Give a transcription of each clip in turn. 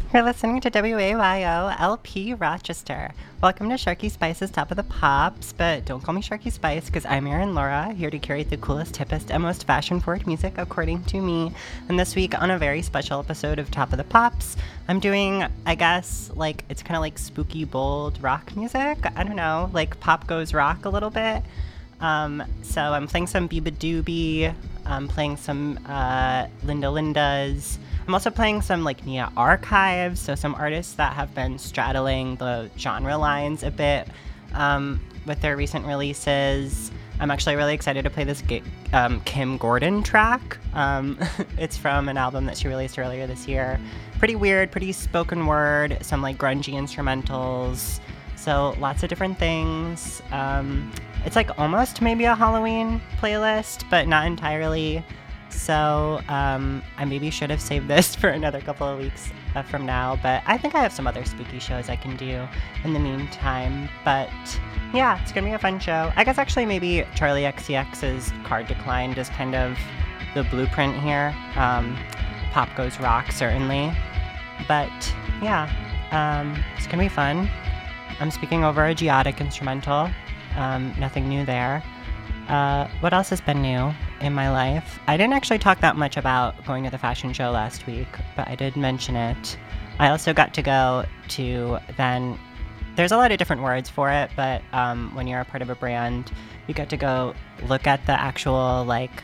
You're listening to WAYO LP Rochester. Welcome to Sharky Spice's Top of the Pops, but don't call me Sharky Spice because I'm Erin Laura, here to curate the coolest, hippest, and most fashion-forward music according to me. And this week, on a very special episode of Top of the Pops, I'm doing, I guess, like, it's kind of like spooky, bold rock music. I don't know, like pop goes rock a little bit. So I'm playing some Biba Doobie, I'm playing some Linda Lindas. I'm also playing some like Nia Archives, so some artists that have been straddling the genre lines a bit with their recent releases. I'm actually really excited to play this Kim Gordon track. It's from an album that she released earlier this year. Pretty weird, pretty spoken word, some like grungy instrumentals. So lots of different things. It's like almost maybe a Halloween playlist, but not entirely. So I maybe should have saved this for another couple of weeks from now, but I think I have some other spooky shows I can do in the meantime. But yeah, it's gonna be a fun show. I guess actually maybe Charlie XCX's Card Declined is kind of the blueprint here. Pop goes rock, certainly. But yeah, it's gonna be fun. I'm speaking over a Geotic instrumental. Nothing new there. What else has been new in my life? I didn't actually talk that much about going to the fashion show last week, but I did mention it. I also got to go to then, there's a lot of different words for it, but when you're a part of a brand, you get to go look at the actual like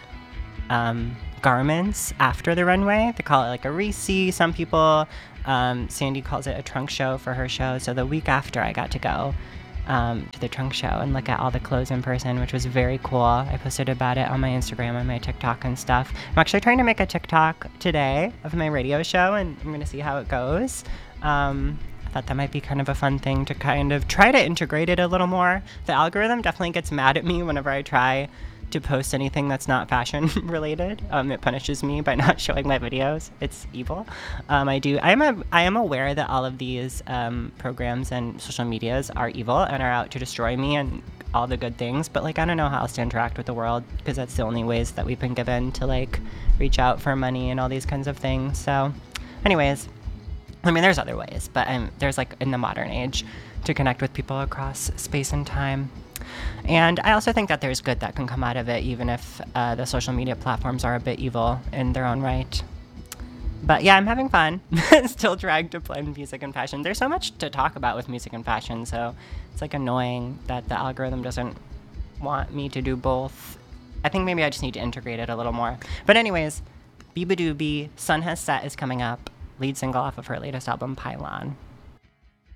garments after the runway. They call it like a Reese. Some people, Sandy calls it a trunk show for her show. So the week after I got to go to the trunk show and look at all the clothes in person, which was very cool. I posted about it on my Instagram and my TikTok and stuff. I'm actually trying to make a TikTok today of my radio show, and I'm going to see how it goes. I thought that might be kind of a fun thing to kind of try to integrate it a little more. The algorithm definitely gets mad at me whenever I try to post anything that's not fashion related. It punishes me by not showing my videos. It's evil. I am aware that all of these programs and social medias are evil and are out to destroy me and all the good things, but like I don't know how else to interact with the world because that's the only ways that we've been given to like reach out for money and all these kinds of things. So anyways, I mean there's other ways, but there's like in the modern age to connect with people across space and time. And I also think that there's good that can come out of it, even if the social media platforms are a bit evil in their own right. But yeah, I'm having fun. Still trying to blend music and fashion. There's so much to talk about with music and fashion, so it's like annoying that the algorithm doesn't want me to do both. I think maybe I just need to integrate it a little more. But anyways, Biba Doobie, Sun Has Set is coming up, lead single off of her latest album, Pylon.